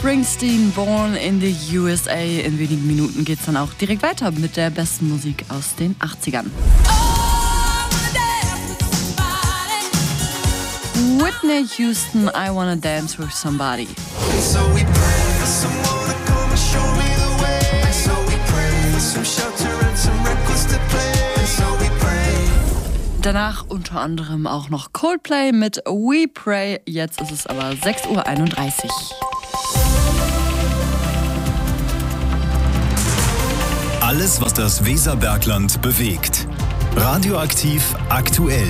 Springsteen, Born in the USA. In wenigen Minuten geht's dann auch direkt weiter mit der besten Musik aus den 80ern. Whitney Houston, I Wanna Dance With Somebody. Danach unter anderem auch noch Coldplay mit We Pray. Jetzt ist es aber 6:31 Uhr. Alles, was das Weserbergland bewegt. Radioaktiv aktuell.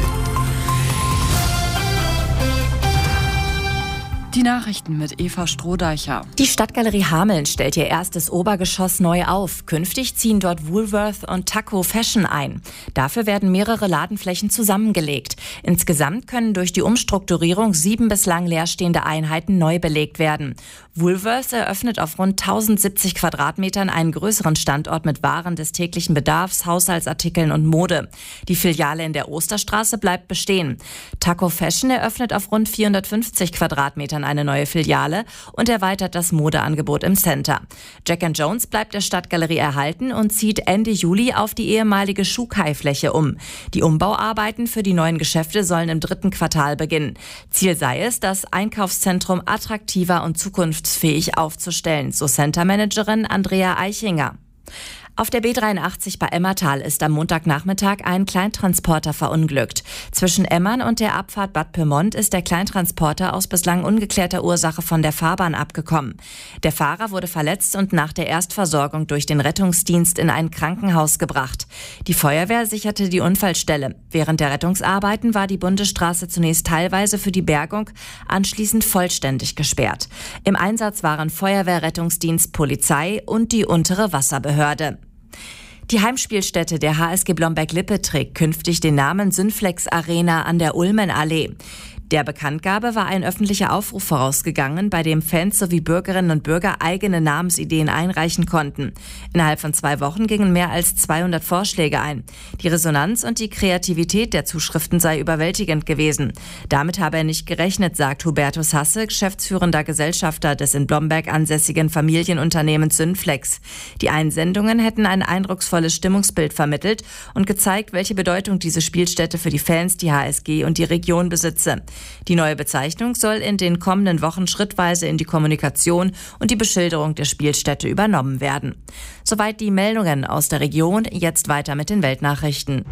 Die Nachrichten mit Eva Strohdeicher. Die Stadtgalerie Hameln stellt ihr erstes Obergeschoss neu auf. Künftig ziehen dort Woolworth und Taco Fashion ein. Dafür werden mehrere Ladenflächen zusammengelegt. Insgesamt können durch die Umstrukturierung 7 bislang leerstehende Einheiten neu belegt werden. Woolworth eröffnet auf rund 1070 Quadratmetern einen größeren Standort mit Waren des täglichen Bedarfs, Haushaltsartikeln und Mode. Die Filiale in der Osterstraße bleibt bestehen. Taco Fashion eröffnet auf rund 450 Quadratmetern eine neue Filiale und erweitert das Modeangebot im Center. Jack & Jones bleibt der Stadtgalerie erhalten und zieht Ende Juli auf die ehemalige Schuhkai-Fläche um. Die Umbauarbeiten für die neuen Geschäfte sollen im 3. Quartal beginnen. Ziel sei es, das Einkaufszentrum attraktiver und zukunftsfähig aufzustellen, so Centermanagerin Andrea Eichinger. Auf der B83 bei Emmertal ist am Montagnachmittag ein Kleintransporter verunglückt. Zwischen Emmern und der Abfahrt Bad Pyrmont ist der Kleintransporter aus bislang ungeklärter Ursache von der Fahrbahn abgekommen. Der Fahrer wurde verletzt und nach der Erstversorgung durch den Rettungsdienst in ein Krankenhaus gebracht. Die Feuerwehr sicherte die Unfallstelle. Während der Rettungsarbeiten war die Bundesstraße zunächst teilweise für die Bergung, anschließend vollständig gesperrt. Im Einsatz waren Feuerwehr, Rettungsdienst, Polizei und die untere Wasserbehörde. Die Heimspielstätte der HSG Blomberg-Lippe trägt künftig den Namen Synflex Arena an der Ulmenallee. Der Bekanntgabe war ein öffentlicher Aufruf vorausgegangen, bei dem Fans sowie Bürgerinnen und Bürger eigene Namensideen einreichen konnten. Innerhalb von 2 Wochen gingen mehr als 200 Vorschläge ein. Die Resonanz und die Kreativität der Zuschriften sei überwältigend gewesen. Damit habe er nicht gerechnet, sagt Hubertus Hasse, geschäftsführender Gesellschafter des in Blomberg ansässigen Familienunternehmens Synflex. Die Einsendungen hätten ein eindrucksvolles Stimmungsbild vermittelt und gezeigt, welche Bedeutung diese Spielstätte für die Fans, die HSG und die Region besitze. Die neue Bezeichnung soll in den kommenden Wochen schrittweise in die Kommunikation und die Beschilderung der Spielstätte übernommen werden. Soweit die Meldungen aus der Region, jetzt weiter mit den Weltnachrichten.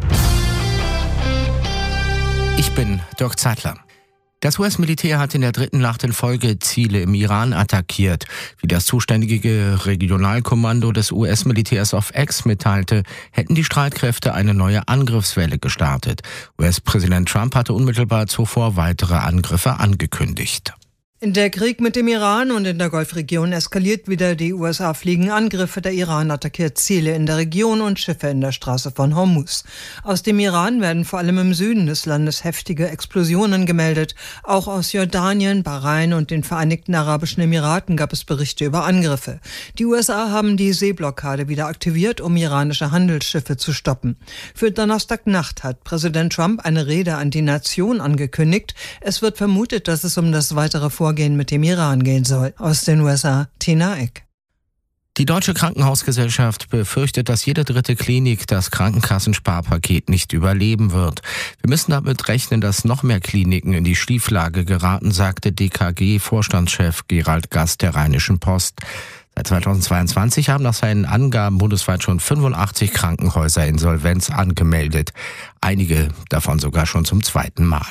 Ich bin Dirk Zeitler. Das US-Militär hat in der 3. Nacht in Folge Ziele im Iran attackiert. Wie das zuständige Regionalkommando des US-Militärs auf X mitteilte, hätten die Streitkräfte eine neue Angriffswelle gestartet. US-Präsident Trump hatte unmittelbar zuvor weitere Angriffe angekündigt. Der Krieg mit dem Iran und in der Golfregion eskaliert wieder. Die USA fliegen Angriffe, der Iran attackiert Ziele in der Region und Schiffe in der Straße von Hormuz. Aus dem Iran werden vor allem im Süden des Landes heftige Explosionen gemeldet. Auch aus Jordanien, Bahrain und den Vereinigten Arabischen Emiraten gab es Berichte über Angriffe. Die USA haben die Seeblockade wieder aktiviert, um iranische Handelsschiffe zu stoppen. Für Donnerstagnacht hat Präsident Trump eine Rede an die Nation angekündigt. Es wird vermutet, dass es um das weitere Vorgehen mit dem Iran gehen soll. Aus den USA, Tina Eck. Die Deutsche Krankenhausgesellschaft befürchtet, dass jede 3. Klinik das Krankenkassensparpaket nicht überleben wird. Wir müssen damit rechnen, dass noch mehr Kliniken in die Schieflage geraten, sagte DKG-Vorstandschef Gerald Gast der Rheinischen Post. Seit 2022 haben nach seinen Angaben bundesweit schon 85 Krankenhäuser Insolvenz angemeldet. Einige davon sogar schon zum 2. Mal.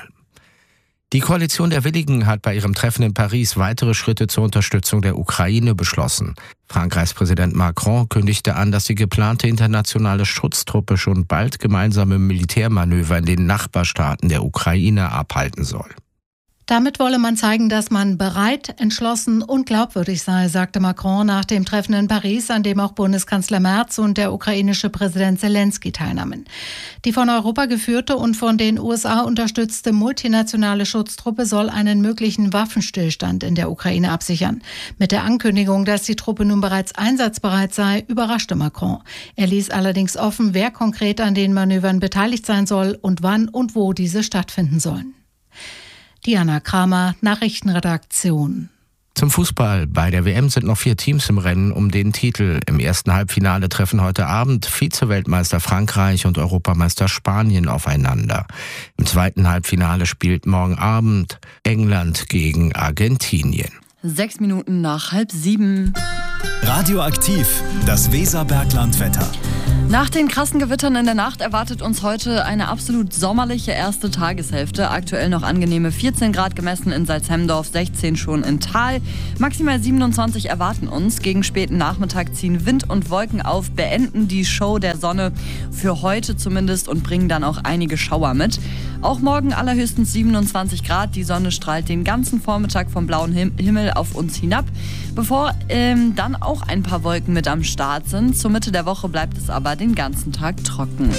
Die Koalition der Willigen hat bei ihrem Treffen in Paris weitere Schritte zur Unterstützung der Ukraine beschlossen. Frankreichs Präsident Macron kündigte an, dass die geplante internationale Schutztruppe schon bald gemeinsame Militärmanöver in den Nachbarstaaten der Ukraine abhalten soll. Damit wolle man zeigen, dass man bereit, entschlossen und glaubwürdig sei, sagte Macron nach dem Treffen in Paris, an dem auch Bundeskanzler Merz und der ukrainische Präsident Zelensky teilnahmen. Die von Europa geführte und von den USA unterstützte multinationale Schutztruppe soll einen möglichen Waffenstillstand in der Ukraine absichern. Mit der Ankündigung, dass die Truppe nun bereits einsatzbereit sei, überraschte Macron. Er ließ allerdings offen, wer konkret an den Manövern beteiligt sein soll und wann und wo diese stattfinden sollen. Diana Kramer, Nachrichtenredaktion. Zum Fußball. Bei der WM sind noch 4 Teams im Rennen um den Titel. Im ersten Halbfinale treffen heute Abend Vize-Weltmeister Frankreich und Europameister Spanien aufeinander. Im zweiten Halbfinale spielt morgen Abend England gegen Argentinien. 6 Minuten nach 6:30. Radioaktiv, das Weserberglandwetter. Nach den krassen Gewittern in der Nacht erwartet uns heute eine absolut sommerliche erste Tageshälfte. Aktuell noch angenehme 14 Grad gemessen in Salzhemdorf, 16 schon in Thal. Maximal 27 erwarten uns. Gegen späten Nachmittag ziehen Wind und Wolken auf, beenden die Show der Sonne für heute zumindest und bringen dann auch einige Schauer mit. Auch morgen allerhöchstens 27 Grad. Die Sonne strahlt den ganzen Vormittag vom blauen Himmel auf uns hinab, bevor dann auch ein paar Wolken mit am Start sind. Zur Mitte der Woche bleibt es aber den ganzen Tag trocken.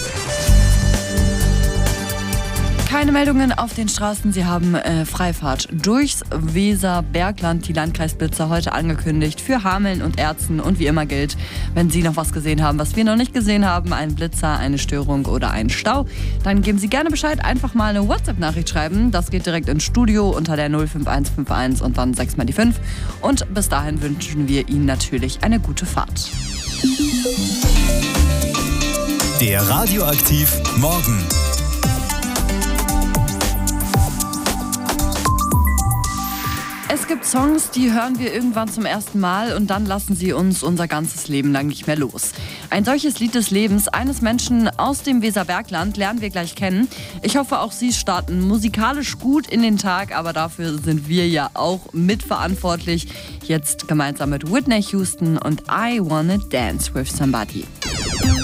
Keine Meldungen auf den Straßen. Sie haben Freifahrt durchs Weserbergland. Die Landkreisblitzer heute angekündigt für Hameln und Erzen. Und wie immer gilt, wenn Sie noch was gesehen haben, was wir noch nicht gesehen haben, ein Blitzer, eine Störung oder einen Stau, dann geben Sie gerne Bescheid. Einfach mal eine WhatsApp-Nachricht schreiben. Das geht direkt ins Studio unter der 05151 und dann 6 mal die 5. Und bis dahin wünschen wir Ihnen natürlich eine gute Fahrt. Der Radioaktiv Morgen. Es gibt Songs, die hören wir irgendwann zum ersten Mal und dann lassen sie uns unser ganzes Leben lang nicht mehr los. Ein solches Lied des Lebens eines Menschen aus dem Weserbergland lernen wir gleich kennen. Ich hoffe, auch Sie starten musikalisch gut in den Tag, aber dafür sind wir ja auch mitverantwortlich. Jetzt gemeinsam mit Whitney Houston und I Wanna Dance with Somebody.